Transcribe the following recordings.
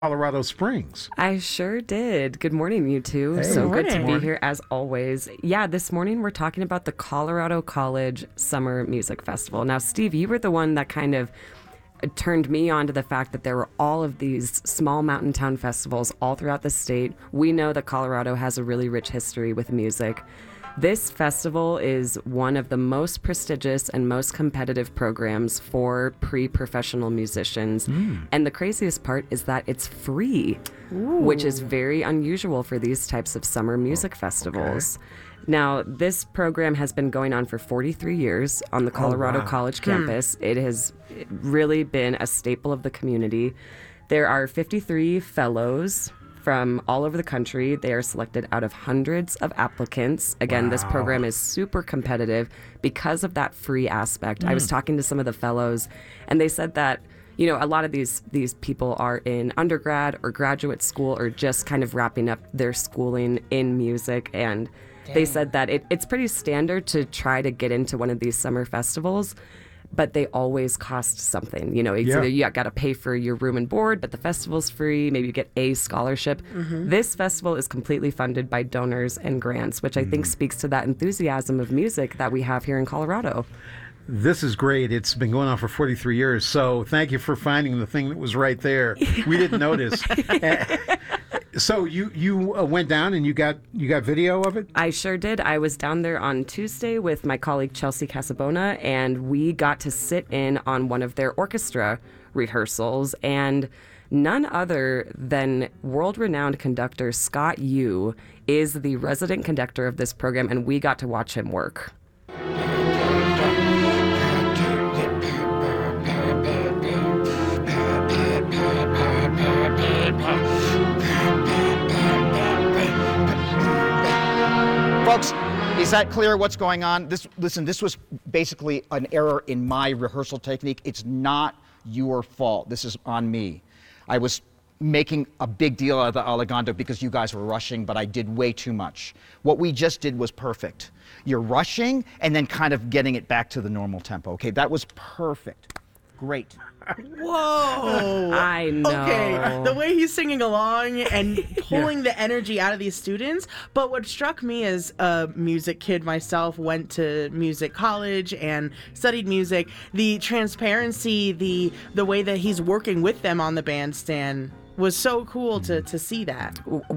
Colorado Springs. I sure did. Good morning, you two. Hey. So good to Morning. be here as always. Yeah, this morning we're talking about the Colorado College Summer Music Festival. Now, Steve, you were the one that kind of turned me on to the fact that there were all of these small mountain town festivals all throughout the state. We know that Colorado has a really rich history with music. This festival is one of the most prestigious and most competitive programs for pre-professional musicians. And the craziest part is that it's free, which is very unusual for these types of summer music festivals. Now, this program has been going on for 43 years on the Colorado College campus. It has really been a staple of the community. There are 53 fellows from all over the country. They are selected out of hundreds of applicants. Again, this program is super competitive because of that free aspect. I was talking to some of the fellows, and they said that, you know, a lot of these people are in undergrad or graduate school or just kind of wrapping up their schooling in music. And they said that it's pretty standard to try to get into one of these summer festivals, but they always cost something. You know, it's either you got to pay for your room and board, but the festival's free. Maybe you get a scholarship. This festival is completely funded by donors and grants, which I think speaks to that enthusiasm of music that we have here in Colorado. This is great. It's been going on for 43 years. So thank you for finding the thing that was right there. We didn't notice. So you went down and you got video of it? I sure did. I was down there on Tuesday with my colleague Chelsea Casabona, and we got to sit in on one of their orchestra rehearsals. And none other than world-renowned conductor Scott Yu is the resident conductor of this program, and we got to watch him work. Folks, is that clear what's going on? Listen, this was basically an error in my rehearsal technique. It's not your fault. This is on me. I was making a big deal out of the Allegando because you guys were rushing, but I did way too much. What we just did was perfect. You're rushing and then kind of getting it back to the normal tempo. Okay, that was perfect. Great. Whoa! I know. Okay, the way he's singing along and pulling the energy out of these students. But what struck me as a music kid myself, went to music college and studied music, the transparency, the way that he's working with them on the bandstand was so cool to see that.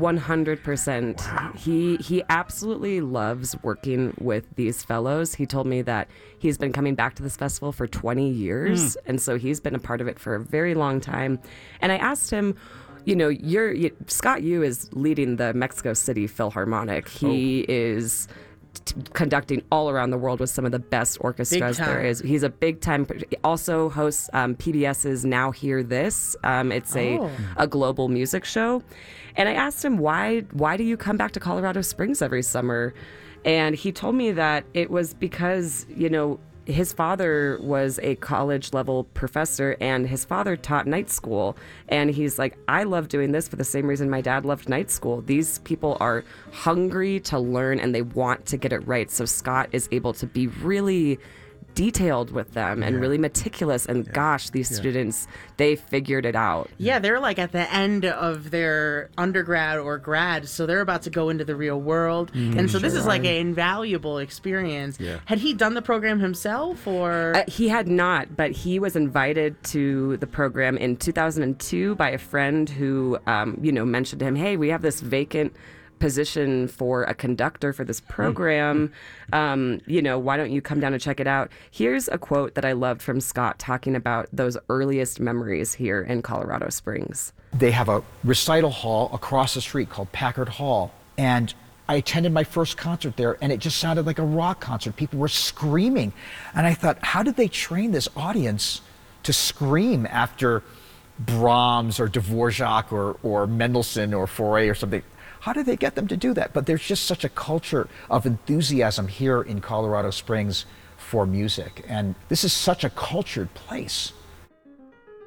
100%. He absolutely loves working with these fellows. He told me that he's been coming back to this festival for 20 years, and so he's been a part of it for a very long time. And I asked him, you know, Scott Yu is leading the Mexico City Philharmonic. He is conducting all around the world with some of the best orchestras there is. He's a big time. Also hosts PBS's Now Hear This. It's a global music show. And I asked him, why do you come back to Colorado Springs every summer? And he told me that it was because, you know, his father was a college level professor and his father taught night school. And he's like, I love doing this for the same reason my dad loved night school. These people are hungry to learn and they want to get it right. So Scott is able to be really detailed with them and really meticulous. And gosh, these students, they figured it out. Yeah, they're like at the end of their undergrad or grad, so they're about to go into the real world. And so this is like an invaluable experience. Had he done the program himself or? He had not, but he was invited to the program in 2002 by a friend who, mentioned to him, hey, we have this vacant position for a conductor for this program. Why don't you come down and check it out? Here's a quote that I loved from Scott talking about those earliest memories here in Colorado Springs. They have a recital hall across the street called Packard Hall, and I attended my first concert there, and it just sounded like a rock concert. People were screaming, and I thought, how did they train this audience to scream after Brahms or Dvorak or Mendelssohn or Fauré or something? How did they get them to do that? But there's just such a culture of enthusiasm here in Colorado Springs for music, and this is such a cultured place.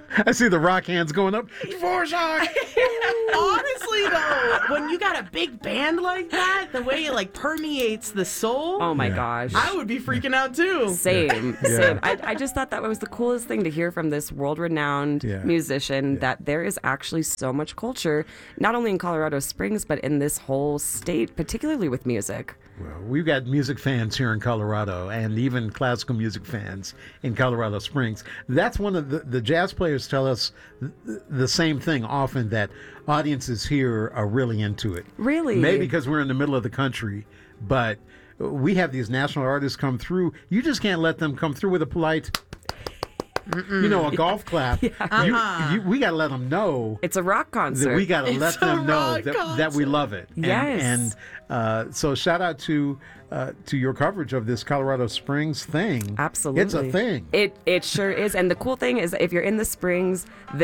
I see the rock hands going up. Dvorak! Honestly, though, when you got a big band like that, the way it like permeates the soul, Oh my Yeah. gosh. I would be freaking out too. Same. I just thought that was the coolest thing to hear from this world-renowned Yeah. musician, that there is actually so much culture, not only in Colorado Springs, but in this whole state, particularly with music. Well, we've got music fans here in Colorado and even classical music fans in Colorado Springs. That's one of the jazz players tell us the same thing often, that audiences here are really into it. Really? Maybe because we're in the middle of the country, but we have these national artists come through. You just can't let them come through with a polite, a golf clap. We got to let them know It's a rock concert. that we got to let a them know rock that we love it. Yes. And so shout out to your coverage of this Colorado Springs thing. Absolutely. It's a thing. It sure is. And the cool thing is, if you're in the Springs,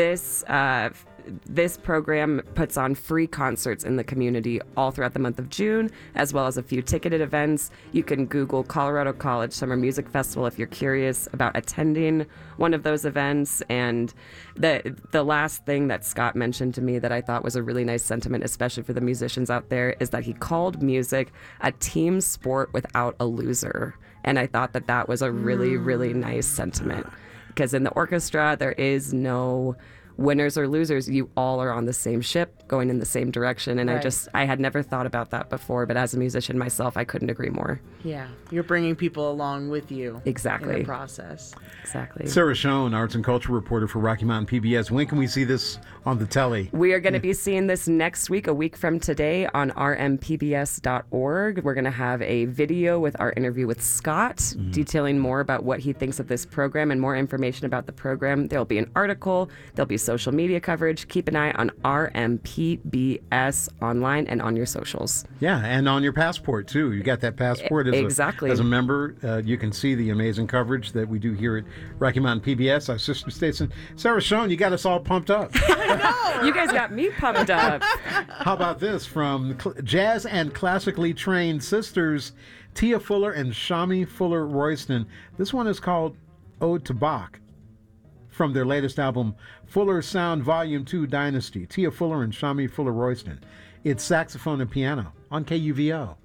this program puts on free concerts in the community all throughout the month of June, as well as a few ticketed events. You can Google Colorado College Summer Music Festival if you're curious about attending one of those events. And the last thing that Scott mentioned to me that I thought was a really nice sentiment, especially for the musicians out there, is that he called music a team sport without a loser. And I thought that was a really, really nice sentiment. Because in the orchestra, there is no winners or losers. You all are on the same ship, going in the same direction. And Right. I had never thought about that before, but as a musician myself, I couldn't agree more. Yeah, you're bringing people along with you. Exactly. In the process. Exactly. Sarah Schoen, arts and culture reporter for Rocky Mountain PBS. When can we see this on the telly? We are going to be seeing this next week, a week from today, on rmpbs.org. We're going to have a video with our interview with Scott, detailing more about what he thinks of this program and more information about the program. There'll be an article, there'll be social media coverage. Keep an eye on RMPBS online and on your socials. Yeah, and on your passport too. You got that passport Exactly. as a member. You can see the amazing coverage that we do here at Rocky Mountain PBS, our sister station. Sarah Schoen, you got us all pumped up. You guys got me pumped up. How about this from jazz and classically trained sisters Tia Fuller and Shami Fuller Royston? This one is called Ode to Bach, from their latest album, Fuller Sound Volume 2 Dynasty. Tia Fuller and Shami Fuller Royston. It's saxophone and piano on KUVO.